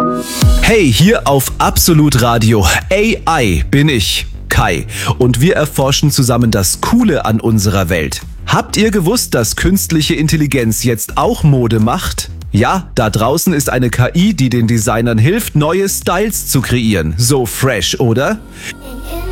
Hey, hier auf Absolut Radio AI bin ich, Kai, und wir erforschen zusammen das Coole an unserer Welt. Habt ihr gewusst, dass künstliche Intelligenz jetzt auch Mode macht? Ja, da draußen ist eine KI, die den Designern hilft, neue Styles zu kreieren. So fresh, oder?